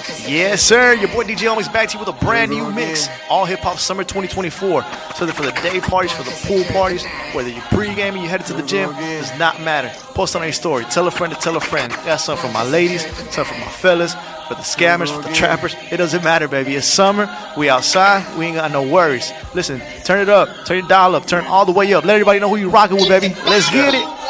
Yes, sir. Your boy DJ Always back to you with a brand new mix. All Hip Hop Summer 2024. So that for the day parties, for the pool parties, whether you're pre-gaming, you headed to the gym, does not matter. Post on your story. Tell a friend to tell a friend. Got something for my ladies, something for my fellas, for the scammers, for the trappers. It doesn't matter, baby. It's summer. We outside. We ain't got no worries. Listen, turn it up. Turn your dial up. Turn all the way up. Let everybody know who you rocking with, baby. Let's get it.